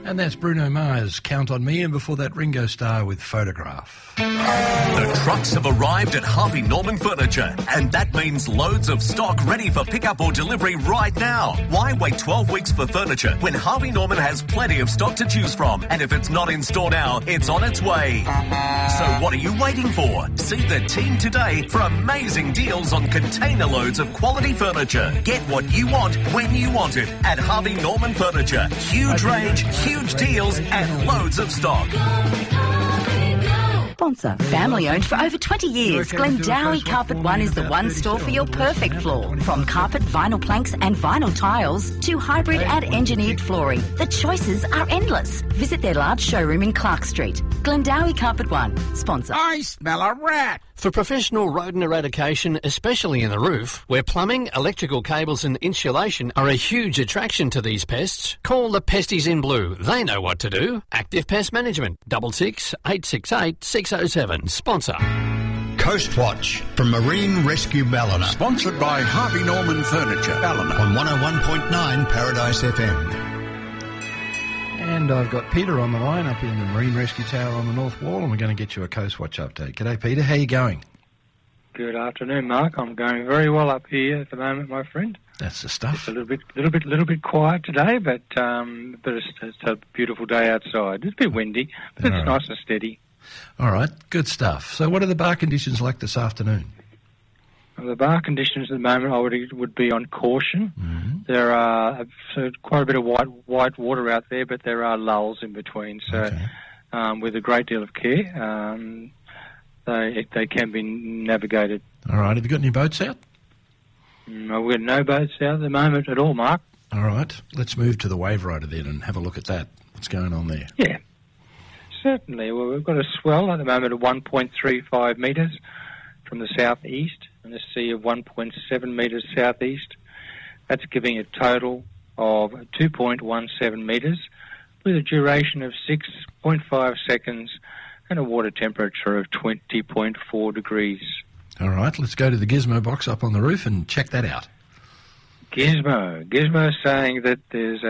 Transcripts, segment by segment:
And that's Bruno Mars, Count on Me, and before that Ringo Starr with Photograph. The trucks have arrived at Harvey Norman Furniture, and that means loads of stock ready for pickup or delivery right now. Why wait 12 weeks for furniture when Harvey Norman has plenty of stock to choose from? And if it's not in store now, it's on its way. So what are you waiting for? See the team today for amazing deals on container loads of quality furniture. Get what you want when you want it at Harvey Norman Furniture. Huge range, huge deals, and loads of stock. Sponsor. Family owned for over 20 years, Glendowie Carpet One is the one store for your perfect floor. From carpet, vinyl planks and vinyl tiles to hybrid and engineered flooring, the choices are endless. Visit their large showroom in Clark Street. Glendowie Carpet One. Sponsor. I smell a rat. For professional rodent eradication, especially in the roof, where plumbing, electrical cables and insulation are a huge attraction to these pests, call the Pesties in Blue. They know what to do. Active Pest Management. 66 868 607. Sponsor. Coastwatch from Marine Rescue Ballina. Sponsored by Harvey Norman Furniture, Ballina. On 101.9 Paradise FM. And I've got Peter on the line up in the Marine Rescue Tower on the North Wall, and we're going to get you a Coastwatch update. G'day, Peter. How are you going? Good afternoon, Mark. I'm going very well up here at the moment, my friend. That's the stuff. It's a little bit quiet today, but it's a beautiful day outside. It's a bit windy, but it's nice and steady. All right, good stuff. So, what are the bar conditions like this afternoon? Well, the bar conditions at the moment would be on caution. Mm-hmm. There are quite a bit of white water out there, but there are lulls in between. So, with a great deal of care, they can be navigated. All right. Have you got any boats out? No, we've got no boats out at the moment at all, Mark. All right. Let's move to the Wave Rider then and have a look at that. What's going on there? Yeah, certainly. Well, we've got a swell at the moment of 1.35 metres from the southeast and a sea of 1.7 metres southeast. That's giving a total of 2.17 metres with a duration of 6.5 seconds and a water temperature of 20.4 degrees. All right, let's go to the Gizmo box up on the roof and check that out. Gizmo saying that there's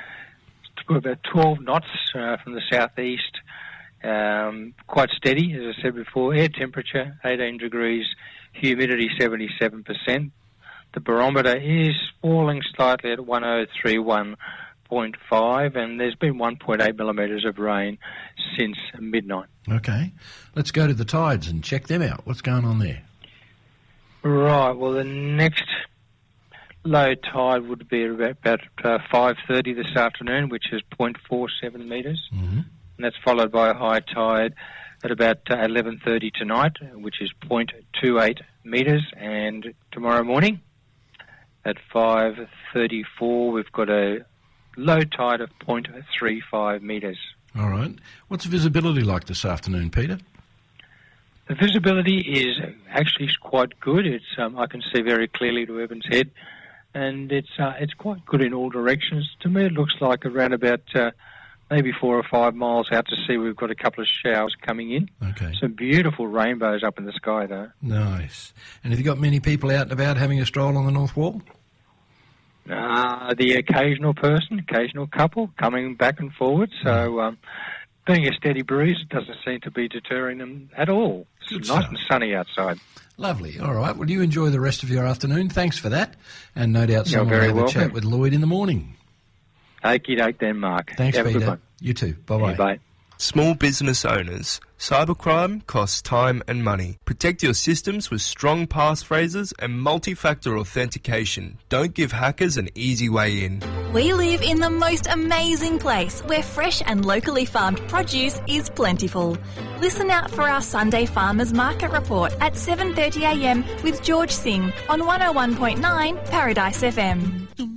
about 12 knots from the southeast, quite steady, as I said before. Air temperature 18 degrees, humidity 77%. The barometer is falling slightly at 1031.5, and there's been 1.8 millimetres of rain since midnight. Okay, let's go to the tides and check them out. What's going on there? Right, well, the next low tide would be about 5:30 this afternoon, which is 0.47 metres. Mm-hmm. And that's followed by a high tide at about 11:30 tonight, which is 0.28 metres. And tomorrow morning at 5:34, we've got a low tide of 0.35 metres. All right. What's visibility like this afternoon, Peter? The visibility is actually quite good. It's I can see very clearly to Evans Head, and it's quite good in all directions. To me, it looks like around about maybe 4 or 5 miles out to sea, we've got a couple of showers coming in. Okay. Some beautiful rainbows up in the sky, though. Nice. And have you got many people out and about having a stroll on the North Wall? The occasional person, occasional couple coming back and forward. So being a steady breeze, it doesn't seem to be deterring them at all. It's nice and sunny outside. Lovely. All right. Well, you enjoy the rest of your afternoon. Thanks for that. And no doubt someone will have a chat with Lloyd in the morning. Okie doke then, Mark. Thanks, Have Peter. a good one. You too. Bye-bye. Yeah, bye. Small business owners. Cybercrime costs time and money. Protect your systems with strong passphrases and multi-factor authentication. Don't give hackers an easy way in. We live in the most amazing place where fresh and locally farmed produce is plentiful. Listen out for our Sunday Farmers Market Report at 7:30 a.m. with George Singh on 101.9 Paradise FM.